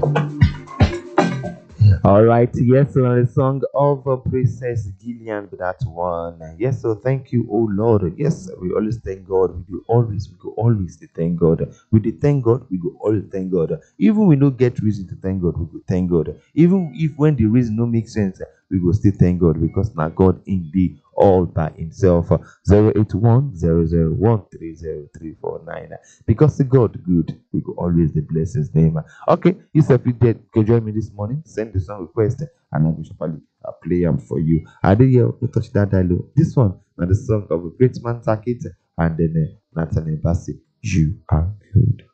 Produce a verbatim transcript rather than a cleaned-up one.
All right, yes, so the song of uh, Princess Gillian with that one. Yes, so thank you, oh Lord. Yes, we always thank God. We do always, we go always to thank God. We do thank God, we go always thank God. Even we don't get reason to thank God, we go thank God. Even if when the reason don't make sense, we go still thank God because now God indeed all by himself. zero eight one zero zero one three zero three four nine. Because the God good, we go always the bless his name. Okay, you if you did go join me this morning, send the song request and I will surely uh, play them for you. I did hear you touch that dialogue. This one, now the song of a great man, Takit, and then uh, Nathan Bassi, you are good.